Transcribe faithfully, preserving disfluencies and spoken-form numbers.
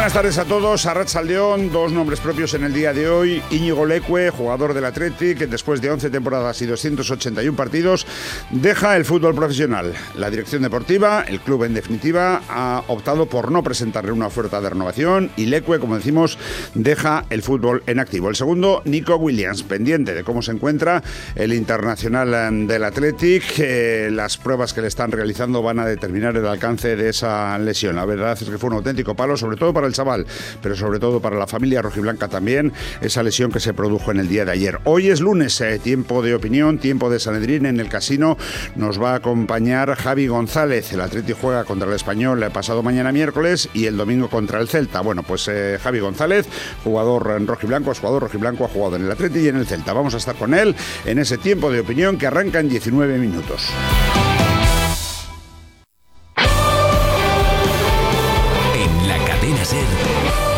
Buenas tardes a todos. Arratsaldeón, dos nombres propios en el día de hoy. Íñigo Leque, jugador del Athletic, que después de once temporadas y doscientos ochenta y uno partidos deja el fútbol profesional. La dirección deportiva, el club en definitiva, ha optado por no presentarle una oferta de renovación y Leque, como decimos, deja el fútbol en activo. El segundo, Nico Williams, pendiente de cómo se encuentra el internacional del Athletic. Eh, las pruebas que le están realizando van a determinar el alcance de esa lesión. La verdad es que fue un auténtico palo, sobre todo para el chaval, pero sobre todo para la familia rojiblanca también, esa lesión que se produjo en el día de ayer. Hoy es lunes, eh, tiempo de opinión, tiempo de Sanedrín. En el casino nos va a acompañar Javi González. El Athletic juega contra el Español el pasado mañana miércoles y el domingo contra el Celta. Bueno, pues eh, Javi González, jugador rojiblanco, es jugador rojiblanco, ha jugado en el Athletic y en el Celta. Vamos a estar con él en ese tiempo de opinión que arranca en diecinueve minutos. En la cadena SER.